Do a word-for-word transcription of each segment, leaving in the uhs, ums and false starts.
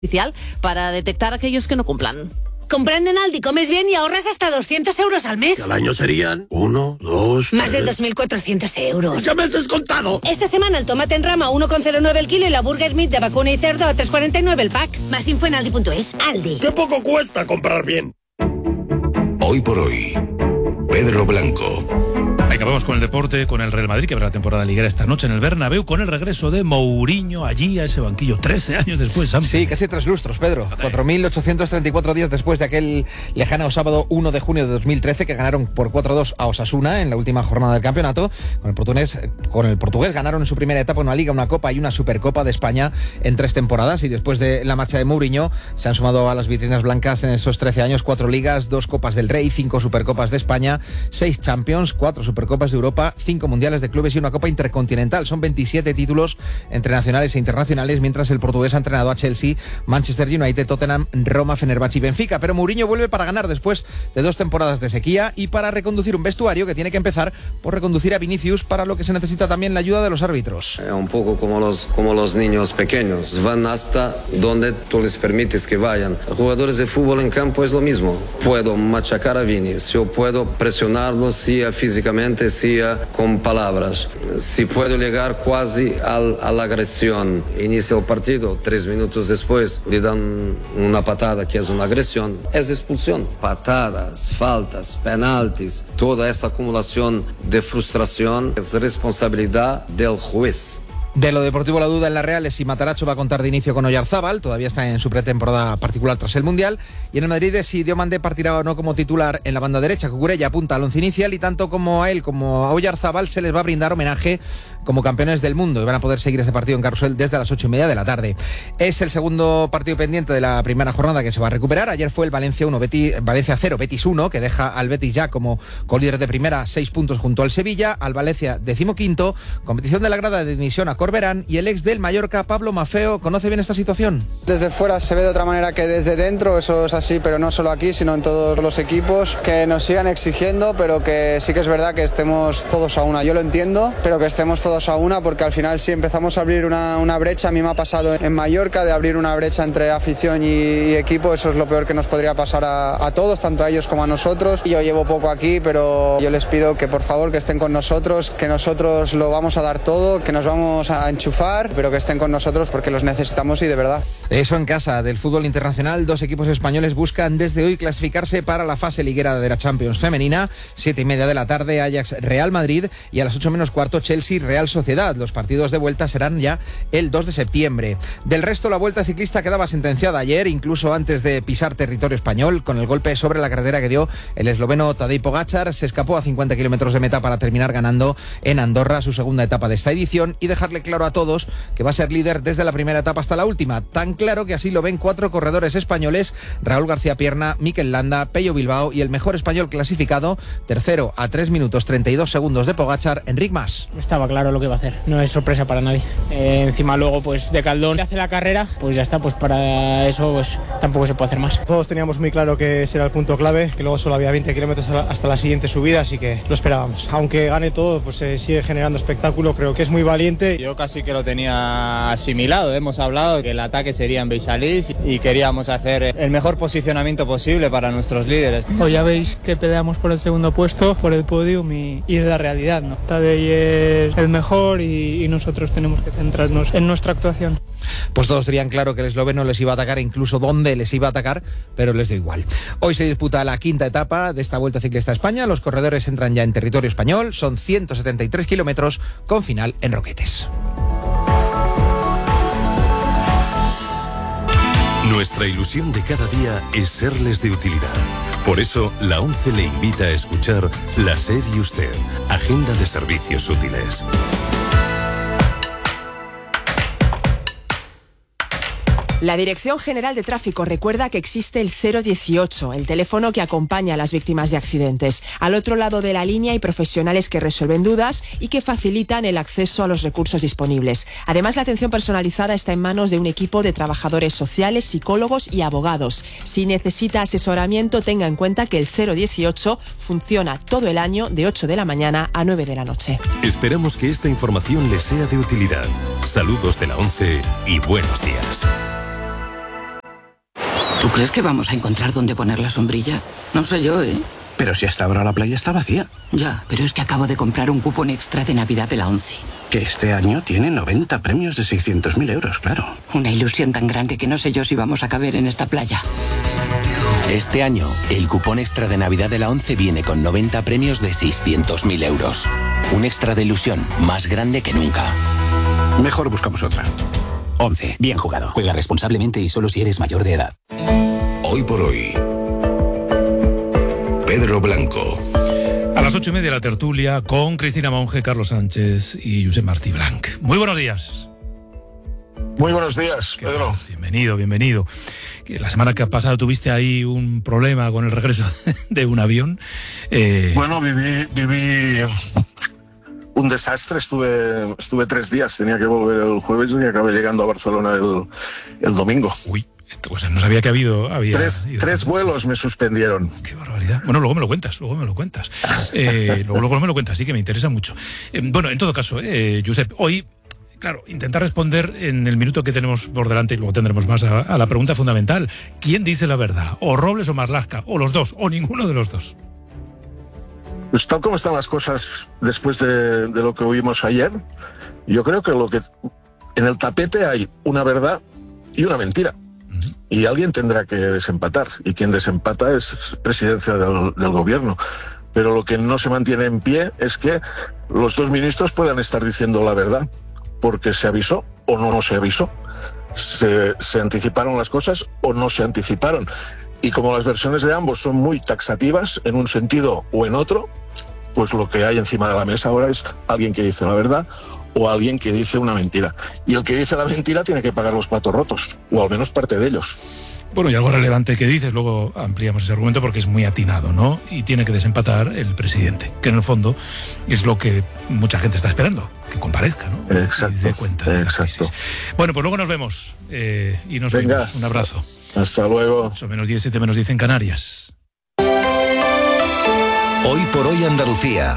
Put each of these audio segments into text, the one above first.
artificial para detectar a aquellos que no cumplan. Comprando en Aldi comes bien y ahorras hasta doscientos euros al mes. ¿Y al año serían? Uno, dos, Más tres... de dos mil cuatrocientos euros. ¡Ya me has descontado! Esta semana el tomate en rama uno coma cero nueve el kilo y la burger meat de vacuna y cerdo a tres coma cuarenta y nueve el pack. Más info en aldi punto es. Aldi. ¡Qué poco cuesta comprar bien! Hoy por hoy, Pedro Blanco. Acabamos con el deporte, con el Real Madrid, que abre la temporada liguera esta noche en el Bernabéu, con el regreso de Mourinho allí a ese banquillo, trece años después, Sam. Sí, casi tres lustros, Pedro. cuatro mil ochocientos treinta y cuatro días después de aquel lejano sábado uno de junio de dos mil trece, que ganaron por cuatro dos a Osasuna en la última jornada del campeonato. Con el portugués, con el portugués ganaron en su primera etapa una Liga, una Copa y una Supercopa de España en tres temporadas. Y después de la marcha de Mourinho, se han sumado a las vitrinas blancas en esos trece años cuatro Ligas, dos Copas del Rey, cinco Supercopas de España, seis Champions, cuatro Supercopas de Europa, cinco Mundiales de Clubes y una Copa Intercontinental. Son veintisiete títulos entre nacionales e internacionales, mientras el portugués ha entrenado a Chelsea, Manchester United, Tottenham, Roma, Fenerbahce y Benfica. Pero Mourinho vuelve para ganar después de dos temporadas de sequía y para reconducir un vestuario que tiene que empezar por reconducir a Vinicius, para lo que se necesita también la ayuda de los árbitros. Es un poco como los, como los niños pequeños, van hasta donde tú les permites que vayan. Jugadores de fútbol en campo es lo mismo. Puedo machacar a Vini, yo puedo presionarlo, sea físicamente, sea con palabras. Si puedo llegar casi al, a la agresión, inicia el partido, tres minutos después le dan una patada que es una agresión, es expulsión. Patadas, faltas, penaltis, toda esa acumulación de frustración es responsabilidad del juez. De lo deportivo, la duda en la Real es si Matarazzo va a contar de inicio con Oyarzábal, todavía está en su pretemporada particular tras el Mundial, y en el Madrid es si Diomandé partirá o no como titular en la banda derecha. Cucurella apunta al once inicial y tanto como a él como a Oyarzábal se les va a brindar homenaje como campeones del mundo y van a poder seguir ese partido en Carrusel desde las ocho y media de la tarde. Es el segundo partido pendiente de la primera jornada que se va a recuperar. Ayer fue el Valencia uno, Betis, Valencia cero, Betis uno, que deja al Betis ya como colíder de primera, seis puntos junto al Sevilla, al Valencia decimoquinto, competición de la grada de dimisión a Corberán, y el ex del Mallorca, Pablo Maffeo, conoce bien esta situación. Desde fuera se ve de otra manera que desde dentro, eso es así, pero no solo aquí, sino en todos los equipos, que nos sigan exigiendo, pero que sí que es verdad que estemos todos a una. Yo lo entiendo, pero que estemos todos a una, porque al final si empezamos a abrir una, una brecha, a mí me ha pasado en Mallorca de abrir una brecha entre afición y, y equipo, eso es lo peor que nos podría pasar a, a todos, tanto a ellos como a nosotros. Yo llevo poco aquí, pero yo les pido que por favor que estén con nosotros, que nosotros lo vamos a dar todo, que nos vamos a enchufar, pero que estén con nosotros porque los necesitamos y de verdad. Eso en casa del fútbol internacional, dos equipos españoles buscan desde hoy clasificarse para la fase liguera de la Champions femenina. Siete y media de la tarde, Ajax Real Madrid, y a las ocho menos cuarto, Chelsea Real Sociedad. Los partidos de vuelta serán ya el dos de septiembre. Del resto, la Vuelta Ciclista quedaba sentenciada ayer, incluso antes de pisar territorio español, con el golpe sobre la carretera que dio el esloveno Tadej Pogačar. Se escapó a cincuenta kilómetros de meta para terminar ganando en Andorra su segunda etapa de esta edición y dejarle claro a todos que va a ser líder desde la primera etapa hasta la última. Tan claro que así lo ven cuatro corredores españoles: Raúl García Pierna, Mikel Landa, Pello Bilbao y el mejor español clasificado, tercero a tres minutos treinta y dos segundos de Pogačar, Enric Mas. Estaba claro lo que iba a hacer, no es sorpresa para nadie. Eh, encima luego pues de Caldón hace la carrera, pues ya está, pues para eso pues tampoco se puede hacer más. Todos teníamos muy claro que ese era el punto clave, que luego solo había veinte kilómetros hasta la siguiente subida, así que lo esperábamos. Aunque gane todo, pues se sigue generando espectáculo, creo que es muy valiente. Yo casi que lo tenía asimilado, hemos hablado que el ataque sería en Beixalís y queríamos hacer el mejor posicionamiento posible para nuestros líderes. Pues ya veis que peleamos por el segundo puesto, por el podium y, y de la realidad, ¿no? Tadej es el mejor y, y nosotros tenemos que centrarnos en nuestra actuación. Pues todos tenían claro que el esloveno les iba a atacar, incluso dónde les iba a atacar, pero les dio igual. Hoy se disputa la quinta etapa de esta Vuelta Ciclista a España. Los corredores entran ya en territorio español, son ciento setenta y tres kilómetros con final en Roquetes. Nuestra ilusión de cada día es serles de utilidad. Por eso, la ONCE le invita a escuchar La SER y Usted, Agenda de Servicios Útiles. La Dirección General de Tráfico recuerda que existe el cero dieciocho, el teléfono que acompaña a las víctimas de accidentes. Al otro lado de la línea hay profesionales que resuelven dudas y que facilitan el acceso a los recursos disponibles. Además, la atención personalizada está en manos de un equipo de trabajadores sociales, psicólogos y abogados. Si necesita asesoramiento, tenga en cuenta que el cero dieciocho funciona todo el año de ocho de la mañana a nueve de la noche. Esperamos que esta información les sea de utilidad. Saludos de la ONCE y buenos días. ¿Tú crees que vamos a encontrar dónde poner la sombrilla? No sé yo, ¿eh? Pero si hasta ahora la playa está vacía. Ya, pero es que acabo de comprar un cupón extra de Navidad de la ONCE. Que este año tiene noventa premios de seiscientos mil euros, claro. Una ilusión tan grande que no sé yo si vamos a caber en esta playa. Este año, el cupón extra de Navidad de la ONCE viene con noventa premios de seiscientos mil euros. Un extra de ilusión más grande que nunca. Mejor buscamos otra. ONCE. Bien jugado. Juega responsablemente y solo si eres mayor de edad. Hoy por hoy. Pedro Blanco. A las ocho y media la tertulia con Cristina Monge, Carlos Sánchez y Josep Martí Blanc. Muy buenos días. Muy buenos días, Qué Pedro. Tal? Bienvenido, bienvenido. La semana que ha pasado tuviste ahí un problema con el regreso de un avión. Eh... Bueno, viví, viví un desastre. Estuve, estuve tres días. Tenía que volver el jueves y acabé llegando a Barcelona el, el domingo. Uy. O sea, no sabía que ha habido... Había tres, tres vuelos me suspendieron. Qué barbaridad. Bueno, luego me lo cuentas, luego me lo cuentas. Eh, luego, luego me lo cuentas, sí que me interesa mucho. Eh, bueno, en todo caso, eh, Josep, hoy, claro, intentar responder en el minuto que tenemos por delante, y luego tendremos más, a, a la pregunta fundamental. ¿Quién dice la verdad? ¿O Robles o Marlaska? ¿O los dos? ¿O ninguno de los dos? Pues tal como están las cosas después de, de lo que oímos ayer, yo creo que lo que en el tapete hay una verdad y una mentira. Y alguien tendrá que desempatar, y quien desempata es presidencia del, del gobierno. Pero lo que no se mantiene en pie es que los dos ministros puedan estar diciendo la verdad, porque se avisó o no, no se avisó. Se, se anticiparon las cosas o no se anticiparon. Y como las versiones de ambos son muy taxativas en un sentido o en otro, pues lo que hay encima de la mesa ahora es alguien que dice la verdad o alguien que dice una mentira. Y el que dice la mentira tiene que pagar los platos rotos, o al menos parte de ellos. Bueno, y algo relevante que dices, luego ampliamos ese argumento porque es muy atinado, ¿no? Y tiene que desempatar el presidente, que en el fondo es lo que mucha gente está esperando, que comparezca, ¿no? Exacto, y dé cuenta de exacto. Bueno, pues luego nos vemos eh, y nos Venga, vemos. Un abrazo. Hasta luego. ocho menos diez, siete menos diez en Canarias. Hoy por hoy Andalucía.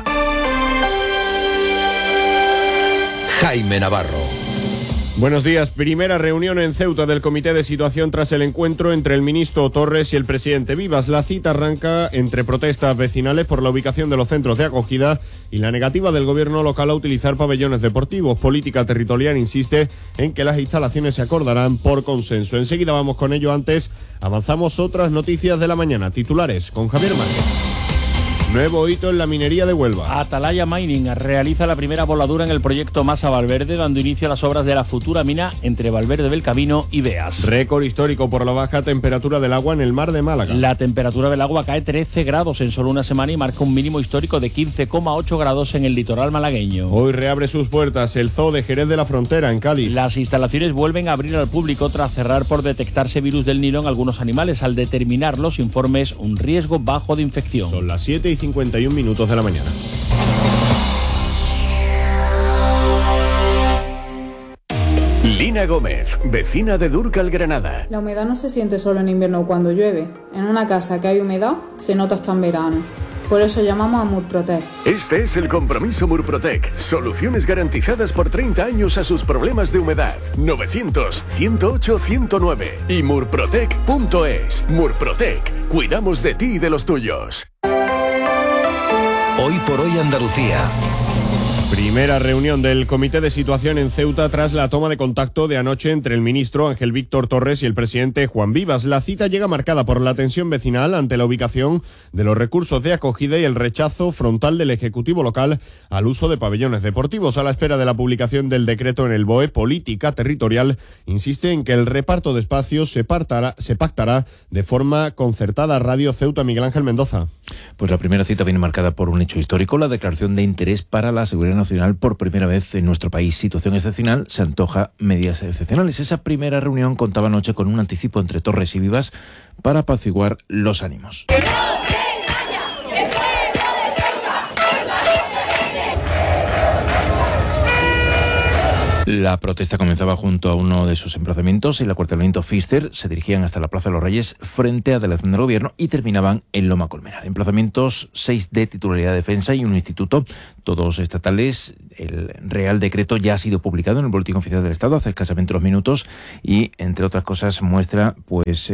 Jaime Navarro. Buenos días. Primera reunión en Ceuta del Comité de Situación tras el encuentro entre el ministro Torres y el presidente Vivas. La cita arranca entre protestas vecinales por la ubicación de los centros de acogida y la negativa del gobierno local a utilizar pabellones deportivos. Política Territorial insiste en que las instalaciones se acordarán por consenso. Enseguida vamos con ello. Antes avanzamos otras noticias de la mañana. Titulares con Javier Márquez. Nuevo hito en la minería de Huelva. Atalaya Mining realiza la primera voladura en el proyecto Masa Valverde, dando inicio a las obras de la futura mina entre Valverde del Camino y Beas. Récord histórico por la baja temperatura del agua en el mar de Málaga. La temperatura del agua cae trece grados en solo una semana y marca un mínimo histórico de quince coma ocho grados en el litoral malagueño. Hoy reabre sus puertas el Zoo de Jerez de la Frontera, en Cádiz. Las instalaciones vuelven a abrir al público tras cerrar por detectarse virus del Nilo en algunos animales. Al determinar los informes, un riesgo bajo de infección. Son las siete y cincuenta y un minutos de la mañana. Lina Gómez, vecina de Dúrcal, Granada. La humedad no se siente solo en invierno o cuando llueve. En una casa que hay humedad, se nota hasta en verano. Por eso llamamos a Murprotec. Este es el compromiso Murprotec. Soluciones garantizadas por treinta años a sus problemas de humedad. novecientos, ciento ocho, ciento nueve y murprotec punto es. Murprotec. Cuidamos de ti y de los tuyos. Hoy por hoy Andalucía. Primera reunión del Comité de Situación en Ceuta tras la toma de contacto de anoche entre el ministro Ángel Víctor Torres y el presidente Juan Vivas. La cita llega marcada por la tensión vecinal ante la ubicación de los recursos de acogida y el rechazo frontal del Ejecutivo local al uso de pabellones deportivos. A la espera de la publicación del decreto en el B O E, Política Territorial insiste en que el reparto de espacios se, partará, se pactará de forma concertada. Radio Ceuta, Miguel Ángel Mendoza. Pues la primera cita viene marcada por un hecho histórico, la declaración de interés para la seguridad nacional por primera vez en nuestro país. Situación excepcional, se antoja medidas excepcionales. Esa primera reunión contaba anoche con un anticipo entre Torres y Vivas para apaciguar los ánimos. La protesta comenzaba junto a uno de sus emplazamientos, el acuartelamiento Pfister. Se dirigían hasta la Plaza de los Reyes frente a la delegación del Gobierno y terminaban en Loma Colmenar. Emplazamientos seis de titularidad de defensa y un instituto, todos estatales. El Real Decreto ya ha sido publicado en el Boletín Oficial del Estado hace escasamente unos minutos y, entre otras cosas, muestra pues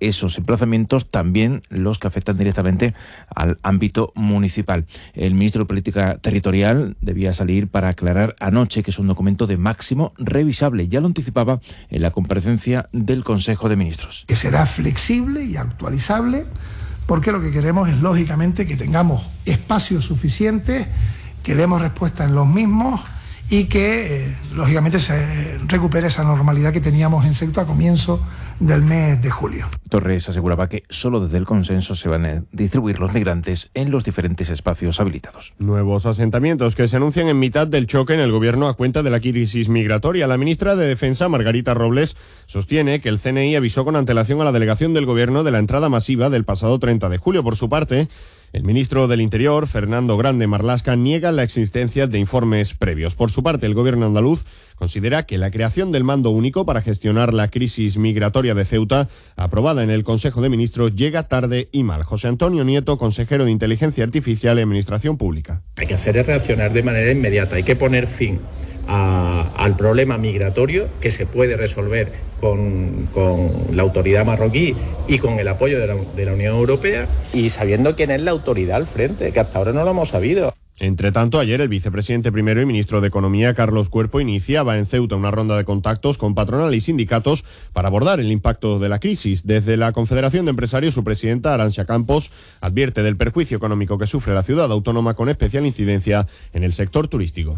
esos emplazamientos, también los que afectan directamente al ámbito municipal. El ministro de Política Territorial debía salir para aclarar anoche que es un documento de máximo revisable. Ya lo anticipaba en la comparecencia del Consejo de Ministros. Que será flexible y actualizable, porque lo que queremos es, lógicamente, que tengamos espacios suficientes, que demos respuesta en los mismos y que, eh, lógicamente, se recupere esa normalidad que teníamos en Ceuta a comienzo del mes de julio. Torres aseguraba que solo desde el consenso se van a distribuir los migrantes en los diferentes espacios habilitados. Nuevos asentamientos que se anuncian en mitad del choque en el gobierno a cuenta de la crisis migratoria. La ministra de Defensa, Margarita Robles, sostiene que el C N I avisó con antelación a la delegación del gobierno de la entrada masiva del pasado treinta de julio. Por su parte, el ministro del Interior, Fernando Grande Marlaska, niega la existencia de informes previos. Por su parte, el gobierno andaluz considera que la creación del mando único para gestionar la crisis migratoria de Ceuta, aprobada en el Consejo de Ministros, llega tarde y mal. José Antonio Nieto, consejero de Inteligencia Artificial y Administración Pública. Hay que hacer es reaccionar de manera inmediata, hay que poner fin A, al problema migratorio, que se puede resolver con, con la autoridad marroquí y con el apoyo de la, de la Unión Europea, y sabiendo quién es la autoridad al frente, que hasta ahora no lo hemos sabido. Entre tanto, ayer el vicepresidente primero y ministro de Economía, Carlos Cuerpo, iniciaba en Ceuta una ronda de contactos con patronal y sindicatos para abordar el impacto de la crisis. Desde la Confederación de Empresarios, su presidenta, Arantxa Campos, advierte del perjuicio económico que sufre la ciudad autónoma, con especial incidencia en el sector turístico.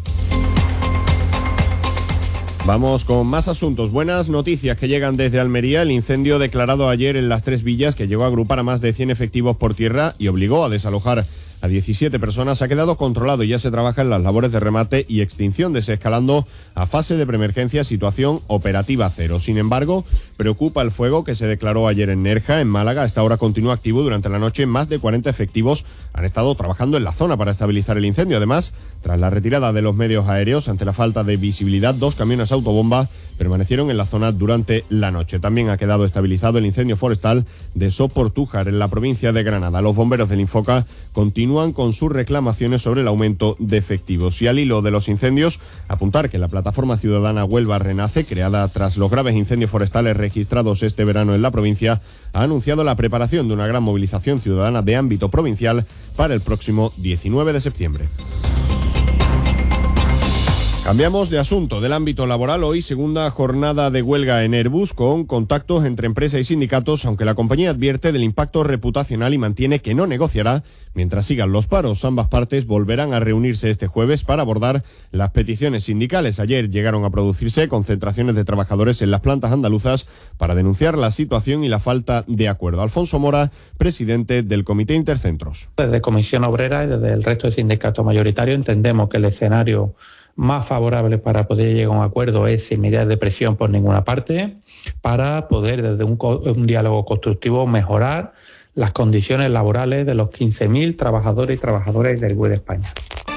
Vamos con más asuntos. Buenas noticias que llegan desde Almería. El incendio declarado ayer en Las Tres Villas, que llegó a agrupar a más de cien efectivos por tierra y obligó a desalojar a diecisiete personas, ha quedado controlado y ya se trabaja en las labores de remate y extinción, desescalando a fase de preemergencia, situación operativa cero. Sin embargo, preocupa el fuego que se declaró ayer en Nerja, en Málaga. A esta hora continúa activo. Durante la noche, más de cuarenta efectivos han estado trabajando en la zona para estabilizar el incendio. Además, tras la retirada de los medios aéreos, ante la falta de visibilidad, dos camiones autobomba permanecieron en la zona durante la noche. También ha quedado estabilizado el incendio forestal de Soportújar, en la provincia de Granada. Los bomberos del Infoca continúan con sus reclamaciones sobre el aumento de efectivos. Y al hilo de los incendios, apuntar que la plataforma ciudadana Huelva Renace, creada tras los graves incendios forestales registrados este verano en la provincia, ha anunciado la preparación de una gran movilización ciudadana de ámbito provincial para el próximo diecinueve de septiembre. Cambiamos de asunto. Del ámbito laboral, hoy segunda jornada de huelga en Airbus, con contactos entre empresa y sindicatos, aunque la compañía advierte del impacto reputacional y mantiene que no negociará mientras sigan los paros. Ambas partes volverán a reunirse este jueves para abordar las peticiones sindicales. Ayer llegaron a producirse concentraciones de trabajadores en las plantas andaluzas para denunciar la situación y la falta de acuerdo. Alfonso Mora, presidente del Comité Intercentros. Desde Comisión Obrera y desde el resto de sindicatos mayoritarios entendemos que el escenario más favorable para poder llegar a un acuerdo es sin medidas de presión por ninguna parte, para poder desde un, un diálogo constructivo mejorar las condiciones laborales de los quince mil trabajadores y trabajadoras del B U E de España.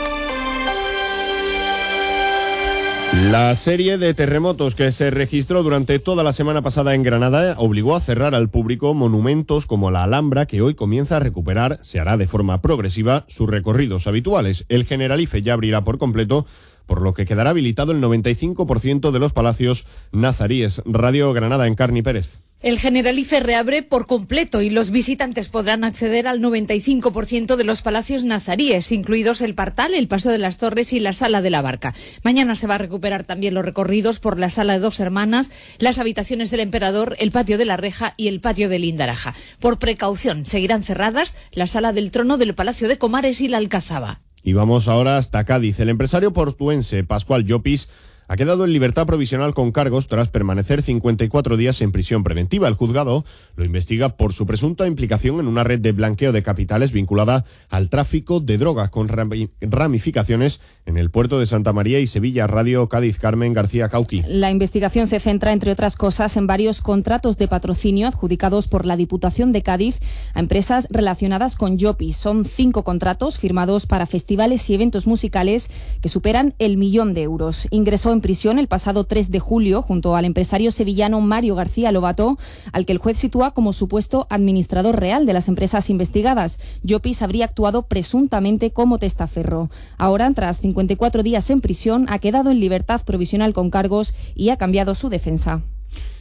La serie de terremotos que se registró durante toda la semana pasada en Granada obligó a cerrar al público monumentos como la Alhambra, que hoy comienza a recuperar, se hará de forma progresiva, sus recorridos habituales. El Generalife ya abrirá por completo, por lo que quedará habilitado el noventa y cinco por ciento de los palacios nazaríes. Radio Granada, Encarni Pérez. El Generalife reabre por completo y los visitantes podrán acceder al noventa y cinco por ciento de los palacios nazaríes, incluidos el Partal, el Paso de las Torres y la Sala de la Barca. Mañana se va a recuperar también los recorridos por la Sala de Dos Hermanas, las habitaciones del Emperador, el Patio de la Reja y el Patio de Lindaraja. Por precaución, seguirán cerradas la Sala del Trono del Palacio de Comares y la Alcazaba. Y vamos ahora hasta Cádiz. El empresario portuense Pascual Llopis ha quedado en libertad provisional con cargos tras permanecer cincuenta y cuatro días en prisión preventiva. El juzgado lo investiga por su presunta implicación en una red de blanqueo de capitales vinculada al tráfico de drogas, con ramificaciones en el puerto de Santa María y Sevilla. Radio Cádiz, Carmen García Cauqui. La investigación se centra, entre otras cosas, en varios contratos de patrocinio adjudicados por la Diputación de Cádiz a empresas relacionadas con Llopis. Son cinco contratos firmados para festivales y eventos musicales que superan el millón de euros. Ingresó en prisión el pasado tres de julio junto al empresario sevillano Mario García Lobato, al que el juez sitúa como supuesto administrador real de las empresas investigadas. Llopis habría actuado presuntamente como testaferro. Ahora, tras cincuenta y cuatro días en prisión, ha quedado en libertad provisional con cargos y ha cambiado su defensa.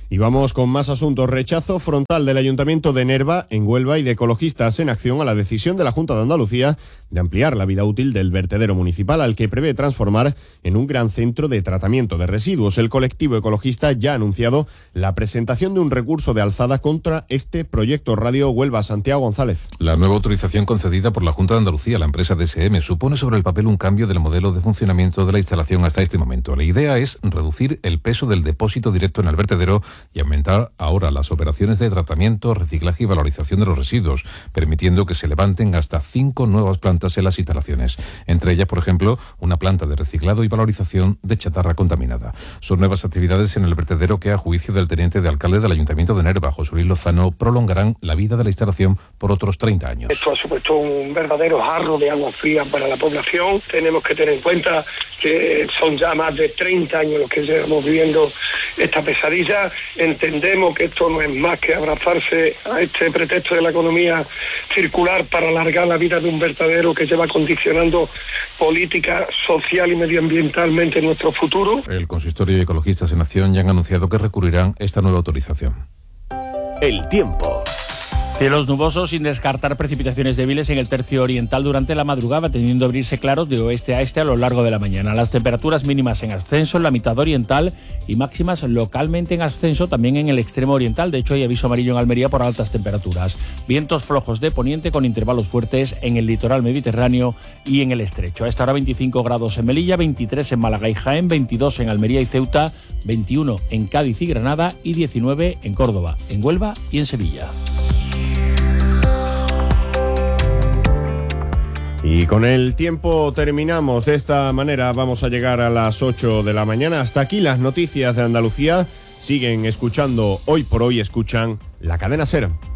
Y vamos con más asuntos. Rechazo frontal del Ayuntamiento de Nerva, en Huelva, y de Ecologistas en Acción a la decisión de la Junta de Andalucía de ampliar la vida útil del vertedero municipal, al que prevé transformar en un gran centro de tratamiento de residuos. El colectivo ecologista ya ha anunciado la presentación de un recurso de alzada contra este proyecto. Radio Huelva, Santiago González. La nueva autorización concedida por la Junta de Andalucía a la empresa D S M supone sobre el papel un cambio del modelo de funcionamiento de la instalación hasta este momento. La idea es reducir el peso del depósito directo en el vertedero y aumentar ahora las operaciones de tratamiento, reciclaje y valorización de los residuos, permitiendo que se levanten hasta cinco nuevas plantas en las instalaciones. Entre ellas, por ejemplo, una planta de reciclado y valorización de chatarra contaminada. Son nuevas actividades en el vertedero que, a juicio del teniente de alcalde del Ayuntamiento de Nerva, José Luis Lozano, prolongarán la vida de la instalación por otros treinta años. Esto ha supuesto un verdadero jarro de agua fría para la población. Tenemos que tener en cuenta que son ya más de treinta años los que llevamos viviendo esta pesadilla. Entendemos que esto no es más que abrazarse a este pretexto de la economía circular para alargar la vida de un vertedero que lleva condicionando política social y medioambientalmente nuestro futuro. El Consistorio y Ecologistas en Acción ya han anunciado que recurrirán esta nueva autorización. El tiempo. Cielos nubosos sin descartar precipitaciones débiles en el tercio oriental durante la madrugada, tendiendo a abrirse claros de oeste a este a lo largo de la mañana. Las temperaturas mínimas en ascenso en la mitad oriental y máximas localmente en ascenso también en el extremo oriental. De hecho, hay aviso amarillo en Almería por altas temperaturas. Vientos flojos de poniente con intervalos fuertes en el litoral mediterráneo y en el estrecho. A esta hora veinticinco grados en Melilla, veintitrés en Málaga y Jaén, veintidós en Almería y Ceuta, veintiuno en Cádiz y Granada y diecinueve en Córdoba, en Huelva y en Sevilla. Y con el tiempo terminamos. De esta manera vamos a llegar a las ocho de la mañana. Hasta aquí las noticias de Andalucía. Siguen escuchando Hoy por Hoy, escuchan La Cadena SER.